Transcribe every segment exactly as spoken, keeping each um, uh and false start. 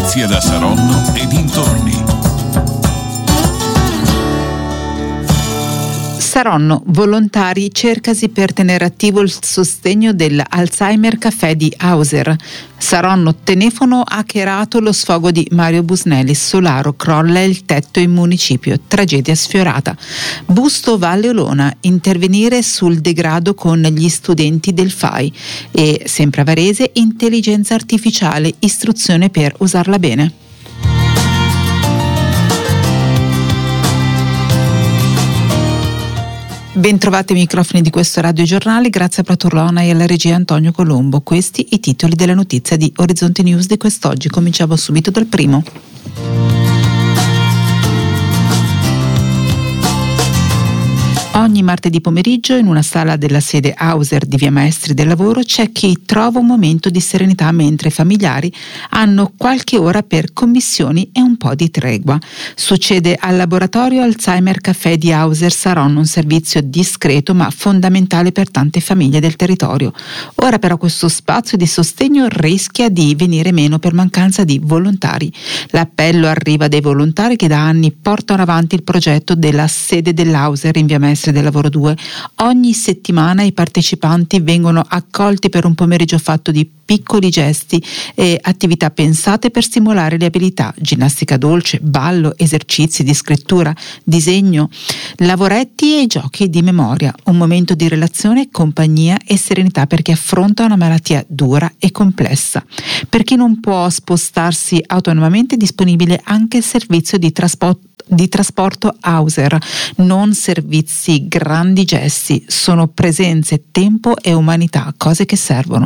notizie da Saronno e dintorni. Saronno, volontari cercasi per tenere attivo il sostegno dell'Alzheimer Café di Auser. Saronno, telefono hackerato, lo sfogo di Mario Busnelli. Solaro, crolla il tetto in municipio, tragedia sfiorata. Busto Valle Olona, intervenire sul degrado con gli studenti del F A I. E sempre a Varese, intelligenza artificiale, istruzione per usarla bene. Bentrovati ai microfoni di questo radiogiornale, grazie a Praturlona e alla regia Antonio Colombo. Questi i titoli della notizia di Orizzonte News di quest'oggi. Cominciamo subito dal primo. Ogni martedì pomeriggio in una sala della sede Auser di Via Maestri del Lavoro c'è chi trova un momento di serenità mentre i familiari hanno qualche ora per commissioni e un po' di tregua. Succede al laboratorio Alzheimer Café di Auser Saronno, un servizio discreto ma fondamentale per tante famiglie del territorio. Ora però questo spazio di sostegno rischia di venire meno per mancanza di volontari. L'appello arriva dai volontari che da anni portano avanti il progetto della sede dell'Auser in Via Maestri del Lavoro due. Ogni settimana i partecipanti vengono accolti per un pomeriggio fatto di piccoli gesti e attività pensate per stimolare le abilità: ginnastica dolce, ballo, esercizi di scrittura, disegno, lavoretti e giochi di memoria. Un momento di relazione, compagnia e serenità per chi affronta una malattia dura e complessa. Per chi non può spostarsi autonomamente è disponibile anche il servizio di trasporto di trasporto Auser. Non servizi, grandi gesti, sono presenze, tempo e umanità, cose che servono.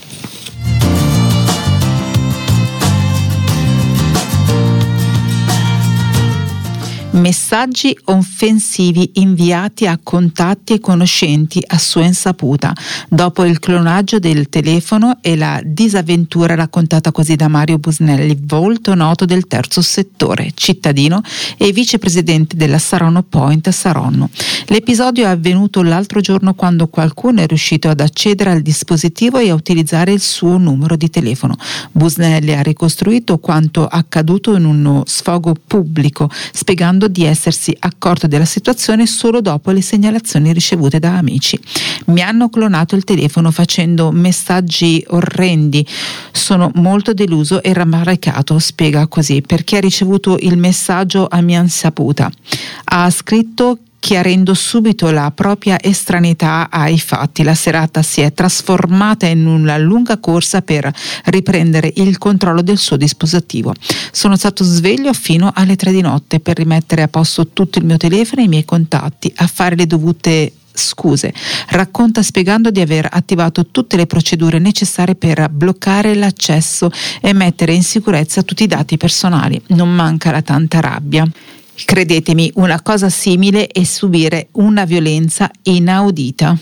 Messaggi offensivi inviati a contatti e conoscenti a sua insaputa. Dopo il clonaggio del telefono e la disavventura raccontata così da Mario Busnelli, volto noto del terzo settore, cittadino e vicepresidente della Saronno Point a Saronno. L'episodio è avvenuto l'altro giorno quando qualcuno è riuscito ad accedere al dispositivo e a utilizzare il suo numero di telefono. Busnelli ha ricostruito quanto accaduto in uno sfogo pubblico, spiegando di essersi accorto della situazione solo dopo le segnalazioni ricevute da amici. Mi hanno clonato il telefono facendo messaggi orrendi. Sono molto deluso e rammaricato, spiega così, perché ha ricevuto il messaggio a mia insaputa. Ha scritto chiarendo subito la propria estraneità ai fatti. La serata si è trasformata in una lunga corsa per riprendere il controllo del suo dispositivo. Sono stato sveglio fino alle tre di notte per rimettere a posto tutto il mio telefono e i miei contatti, a fare le dovute scuse. Racconta spiegando di aver attivato tutte le procedure necessarie per bloccare l'accesso e mettere in sicurezza tutti i dati personali. Non manca la tanta rabbia. Credetemi, una cosa simile è subire una violenza inaudita.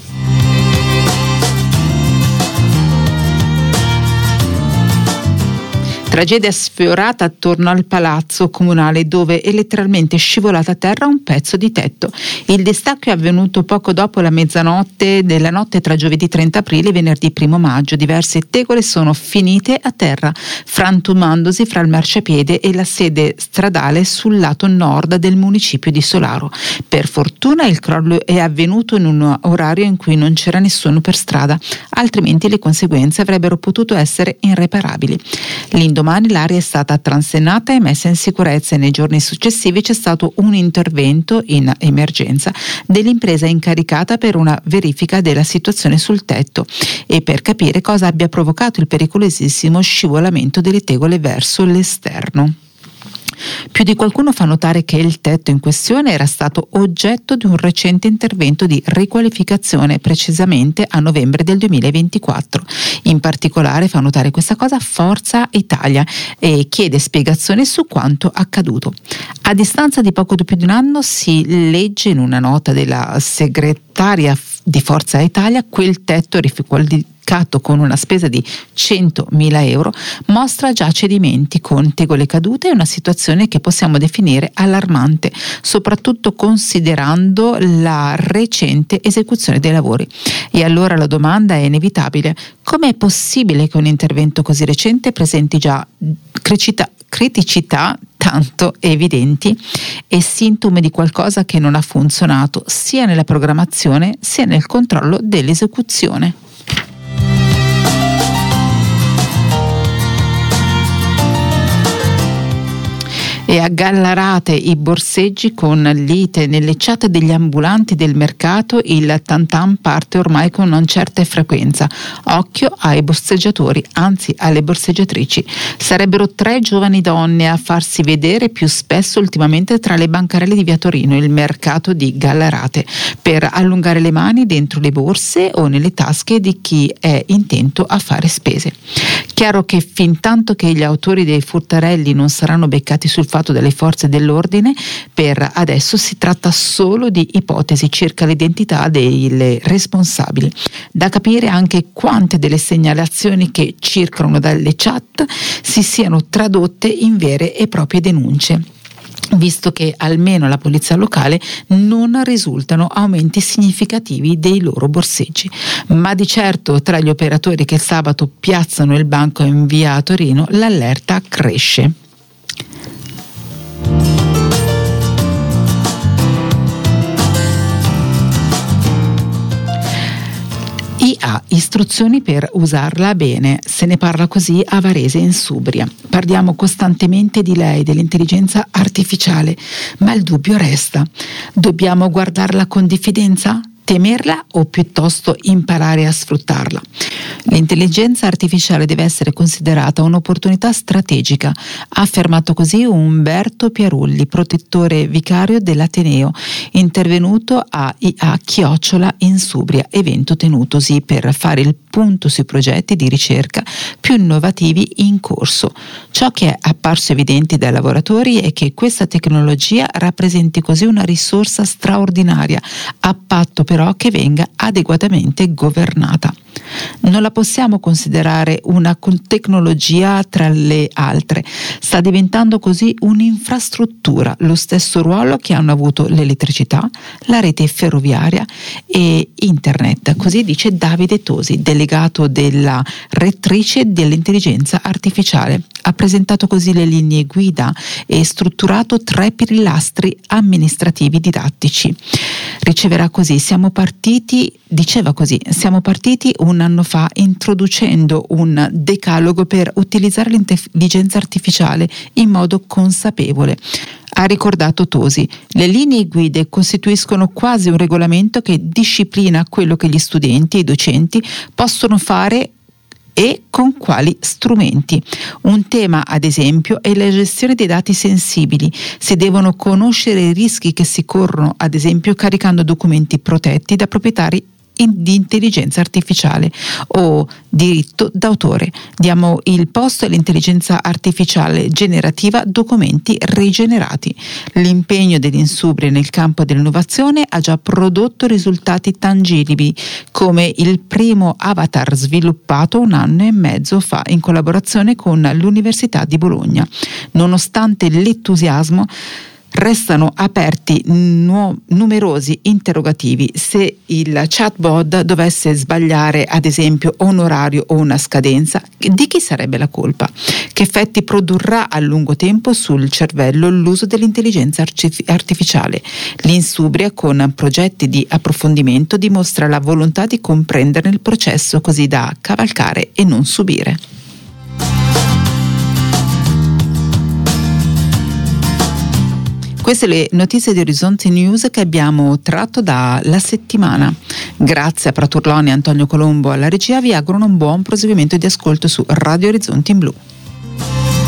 Tragedia sfiorata attorno al palazzo comunale dove è letteralmente scivolato a terra un pezzo di tetto. Il distacco è avvenuto poco dopo la mezzanotte della notte tra giovedì trenta aprile e venerdì primo maggio. Diverse tegole sono finite a terra, frantumandosi fra il marciapiede e la sede stradale sul lato nord del municipio di Solaro. Per fortuna il crollo è avvenuto in un orario in cui non c'era nessuno per strada, altrimenti le conseguenze avrebbero potuto essere irreparabili. L'indomani l'area è stata transennata e messa in sicurezza e nei giorni successivi c'è stato un intervento in emergenza dell'impresa incaricata per una verifica della situazione sul tetto e per capire cosa abbia provocato il pericolosissimo scivolamento delle tegole verso l'esterno. Più di qualcuno fa notare che il tetto in questione era stato oggetto di un recente intervento di riqualificazione, precisamente a novembre del duemilaventiquattro. In particolare fa notare questa cosa Forza Italia e chiede spiegazioni su quanto accaduto. A distanza di poco più di un anno si legge in una nota della segretaria di Forza Italia: quel tetto riqualificato con una spesa di centomila euro mostra già cedimenti con tegole cadute e una situazione che possiamo definire allarmante, soprattutto considerando la recente esecuzione dei lavori. E allora la domanda è inevitabile: come è possibile che un intervento così recente presenti già criticità, criticità tanto evidenti e sintomi di qualcosa che non ha funzionato sia nella programmazione sia nel controllo dell'esecuzione. E a Gallarate i borseggi con lite nelle chat degli ambulanti del mercato, il tantam parte ormai con una certa frequenza. Occhio ai borseggiatori, anzi alle borseggiatrici. Sarebbero tre giovani donne a farsi vedere più spesso ultimamente tra le bancarelle di Via Torino, il mercato di Gallarate, per allungare le mani dentro le borse o nelle tasche di chi è intento a fare spese. Chiaro che fin tanto che gli autori dei furtarelli non saranno beccati sul fatto delle forze dell'ordine, per adesso si tratta solo di ipotesi circa l'identità dei responsabili. Da capire anche quante delle segnalazioni che circolano dalle chat si siano tradotte in vere e proprie denunce, visto che almeno alla polizia locale non risultano aumenti significativi dei loro borseggi. Ma di certo tra gli operatori che sabato piazzano il banco in via Torino l'allerta cresce. I A, istruzioni per usarla bene, se ne parla così a Varese in Subria. Parliamo costantemente di lei, dell'intelligenza artificiale, ma il dubbio resta. Dobbiamo guardarla con diffidenza? Temerla o piuttosto imparare a sfruttarla? L'intelligenza artificiale deve essere considerata un'opportunità strategica, ha affermato così Umberto Piarulli, protettore vicario dell'Ateneo, intervenuto a I A Chiocciola in Subria, evento tenutosi per fare il punto sui progetti di ricerca più innovativi in corso. Ciò che è apparso evidente dai lavoratori è che questa tecnologia rappresenti così una risorsa straordinaria, a patto però che venga adeguatamente governata. Non la possiamo considerare una tecnologia tra le altre, sta diventando così un'infrastruttura, lo stesso ruolo che hanno avuto l'elettricità, la rete ferroviaria e internet, così dice Davide Tosi, delegato della rettrice dell'intelligenza artificiale. Ha presentato così le linee guida e strutturato tre pilastri amministrativi didattici. Riceverà così, siamo partiti, diceva così, siamo partiti un anno fa introducendo un decalogo per utilizzare l'intelligenza artificiale in modo consapevole. Ha ricordato Tosi, le linee guide costituiscono quasi un regolamento che disciplina quello che gli studenti e i docenti possono fare e con quali strumenti. Un tema, ad esempio, è la gestione dei dati sensibili. Si devono conoscere i rischi che si corrono, ad esempio, caricando documenti protetti da proprietari di intelligenza artificiale o diritto d'autore. Diamo il posto all'intelligenza artificiale generativa documenti rigenerati. L'impegno dell'Insubria nel campo dell'innovazione ha già prodotto risultati tangibili, come il primo avatar sviluppato un anno e mezzo fa in collaborazione con l'Università di Bologna. Nonostante l'entusiasmo, restano aperti nu- numerosi interrogativi. Se il chatbot dovesse sbagliare, ad esempio, un orario o una scadenza, di chi sarebbe la colpa? Che effetti produrrà a lungo tempo sul cervello l'uso dell'intelligenza arci- artificiale? L'Insubria, con progetti di approfondimento, dimostra la volontà di comprendere il processo così da cavalcare e non subire. Queste le notizie di Orizzonte News che abbiamo tratto dalla settimana. Grazie a Praturloni e Antonio Colombo alla regia, vi auguro un buon proseguimento di ascolto su Radio Orizzonte in Blu.